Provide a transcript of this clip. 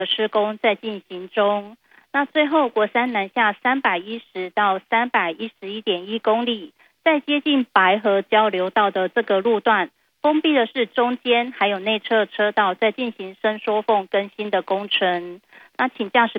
施工在进行中。那最后国三南下310到311.1公里，在接近白河交流道的这个路段，封闭的是中间还有内侧车道，在进行伸缩缝更新的工程。那请驾驶